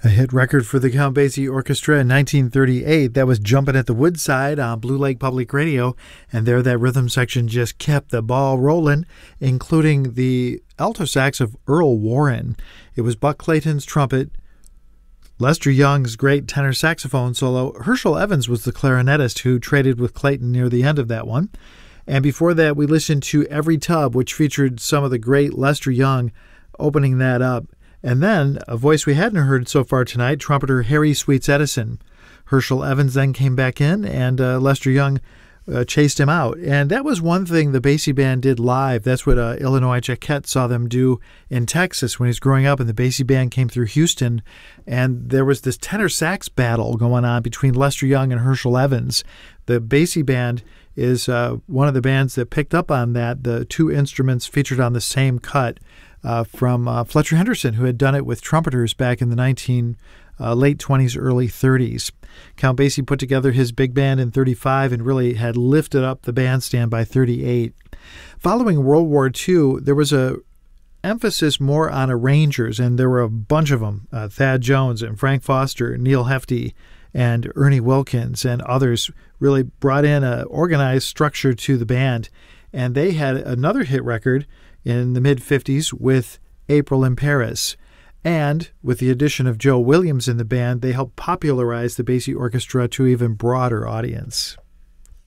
A hit record for the Count Basie Orchestra in 1938. That was Jumpin' at the Woodside on Blue Lake Public Radio. And there that rhythm section just kept the ball rolling, including the alto sax of Earl Warren. It was Buck Clayton's trumpet, Lester Young's great tenor saxophone solo. Herschel Evans was the clarinetist who traded with Clayton near the end of that one. And before that, we listened to Every Tub, which featured some of the great Lester Young opening that up. And then, a voice we hadn't heard so far tonight, trumpeter Harry Sweets Edison. Herschel Evans then came back in, and Lester Young chased him out. And that was one thing the Basie Band did live. That's what Illinois Jacquet saw them do in Texas when he was growing up, and the Basie Band came through Houston. And there was this tenor sax battle going on between Lester Young and Herschel Evans. The Basie Band is one of the bands that picked up on that. The two instruments featured on the same cut from Fletcher Henderson, who had done it with trumpeters back in the late 20s, early 30s. Count Basie put together his big band in 35 and really had lifted up the bandstand by 38. Following World War II, there was a emphasis more on arrangers, and there were a bunch of them. Thad Jones and Frank Foster, Neil Hefti, and Ernie Wilkins and others really brought in an organized structure to the band. And they had another hit record in the mid-50s with April in Paris. And with the addition of Joe Williams in the band, they helped popularize the Basie Orchestra to an even broader audience.